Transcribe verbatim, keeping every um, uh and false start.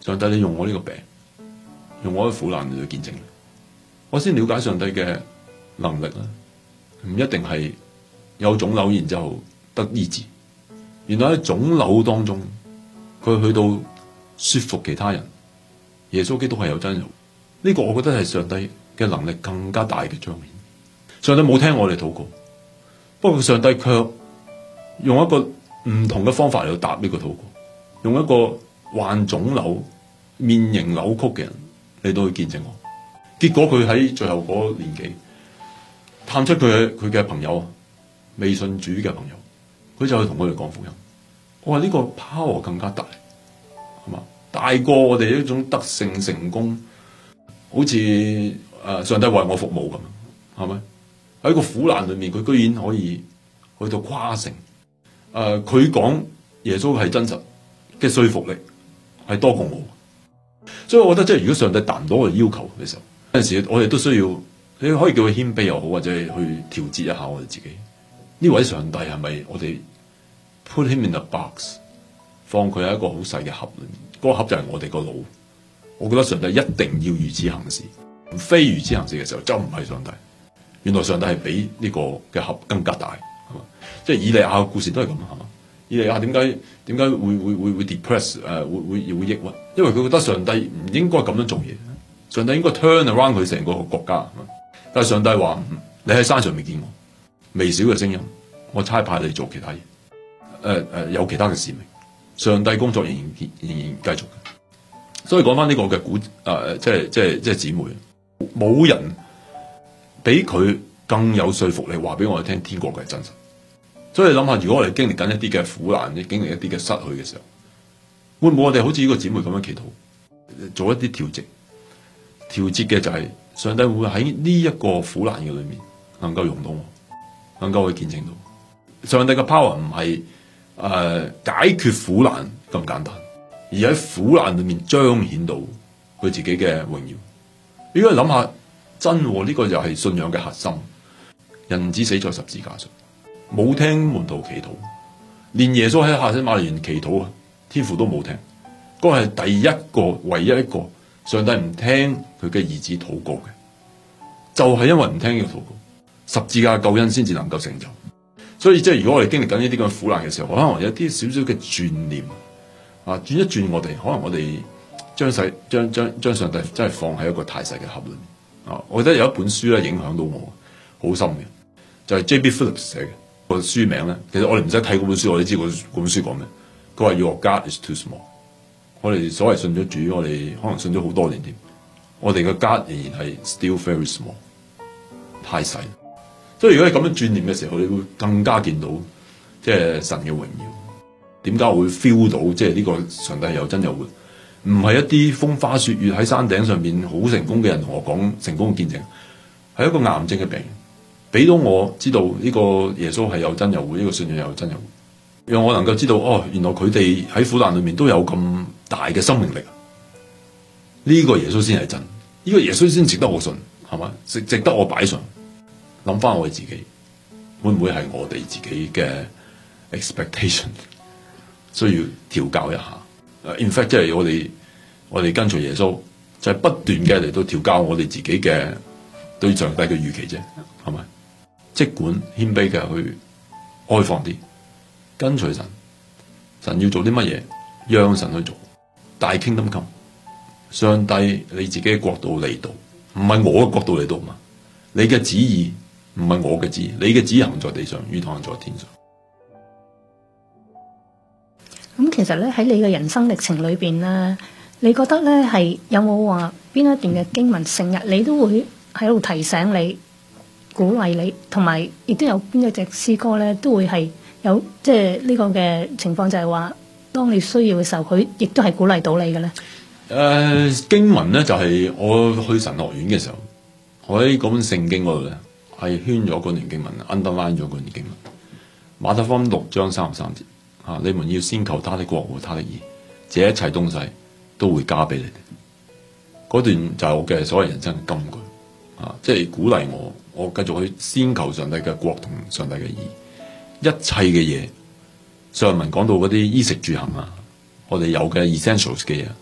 上帝，你用我呢個病，用我嘅苦難嚟去見證你，我先了解上帝嘅能力啦。唔一定係有腫瘤然之後得醫治，原來喺腫瘤當中，佢去到說服其他人，耶穌基督係有真有。呢個我覺得係上帝嘅能力更加大嘅彰顯。上帝冇聽我哋禱告，不過上帝卻用一個唔同嘅方法嚟到答呢個禱告，用一個患腫瘤、面型扭曲嘅人嚟到去見證我。結果佢喺最後嗰年紀探出佢嘅佢嘅朋友，未信主嘅朋友，佢就去同佢哋講福音。我話呢個 power 更加大，係嘛？大過我哋一種得勝成功，好似誒、呃、上帝為我服務咁，係咪？喺個苦難裏面，佢居然可以去到誇勝。誒、呃，佢講耶穌係真實嘅說服力係多過我，所以我覺得即係如果上帝達唔到我哋要求嘅時候，有陣時我哋都需要，你可以叫佢謙卑又好，或者係去調節一下我哋自己。呢位上帝係咪我哋 put him in a box， 放佢喺一個好細嘅盒裏面？嗰、那個盒就係我哋個腦。我覺得上帝一定要如此行事，非如此行事嘅時候就唔係上帝。原來上帝係比呢個嘅盒更加大，係嘛？即係以利亞嘅故事都係咁，係嘛？以利亞點解點解會會會會 depress 誒、呃、會會會抑鬱？因為佢覺得上帝唔應該咁樣做嘢，上帝應該 turn around 佢成個國家。但係上帝話：你喺山上面見我，微小嘅聲音，我差派你做其他嘢。誒、呃、誒、呃，有其他嘅使命，上帝工作仍然仍然繼續嘅。所以講翻呢個嘅古誒、呃，即係即係即係姊妹，冇人比佢更有說服力，話俾我哋聽天國嘅係真實。所以你諗下，如果我哋經歷緊一啲嘅苦難，經歷一啲嘅失去嘅時候，會唔會我哋好似呢個姊妹咁樣祈禱，做一啲調節？調節嘅就係上帝會喺呢一個苦難嘅裏面，能夠用到我，能夠去見證到上帝嘅 power 唔係誒解決苦難咁簡單，而喺苦難裏面彰顯到佢自己嘅榮耀。如果你諗下，真呢、這個就係信仰嘅核心。人子死在十字架上，冇聽門徒祈禱，連耶穌喺客西馬尼園祈禱啊，天父都冇聽。嗰、那個係第一個，唯一一個上帝唔聽佢嘅兒子禱告嘅，就係、是、因為唔聽呢個禱告，十字架救恩先至能夠成就。所以即係如果我哋經歷緊呢啲咁嘅苦難嘅時候，可能有啲少少嘅轉念啊，轉一轉我哋，可能我哋將細將將將上帝真係放喺一個太細嘅盒裏面啊！我覺得有一本書咧影響到我好深嘅，就係、是、J B Phillips 寫嘅個書名咧。其實我哋唔使睇嗰本書，我哋知嗰本書講咩。佢話 Your God is too small。我哋所謂信咗主，我哋可能信咗好多年添，我哋嘅 God 仍然係 still very small， 太細。所以如果你咁樣轉念嘅時候，你會更加見到即係神嘅榮耀。點解我會 feel 到即係呢個上帝係有真有活？唔係一啲風花雪月喺山頂上面好成功嘅人同我講成功嘅見證，係一個癌症嘅病人，俾到我知道呢個耶穌係有真有活，呢個信仰有真有活，讓我能夠知道哦，原來佢哋喺苦難裏面都有咁大嘅生命力。呢個耶穌先係真，呢個耶穌先值得我信，係嘛？值值得我擺上。諗翻我哋自己，會唔會係我哋自己嘅 expectation 需要調教一下？In fact， 即係我哋我哋跟隨耶穌，就係、是、不斷嘅嚟到調教我哋自己嘅對上帝嘅預期啫，係咪？即管謙卑嘅去開放啲，跟隨神，神要做啲乜嘢，讓神去做。大 kingdom come，上帝你自己嘅國度嚟到，唔係我嘅國度嚟到嘛？你嘅旨意。唔係我嘅旨意，你嘅旨意行在地上，如同行在天上。 咁其實咧喺你嘅人生歷程裏邊咧，你覺得咧係有冇話邊一段嘅經文成日你都會喺度提醒你、鼓勵你，同埋亦都有邊一隻詩歌咧都會係有即係呢個嘅情況，就係話當你需要嘅時候，佢亦都係鼓勵到你嘅咧。 誒、呃、經文咧就係、是、我去神學院嘅時候，我喺嗰本聖經嗰度咧。係圈咗嗰段經文 ，underline 咗嗰段經文。馬太福音六章三十三節，啊，你們要先求他的國和他的義，這一切東西都會加俾你哋。嗰段就係我嘅所謂人生嘅金句，啊，即係鼓勵我，我繼續去先求上帝嘅國同上帝嘅義，一切嘅嘢。上文講到嗰啲衣食住行啊，我哋有嘅 essentials 嘅嘢。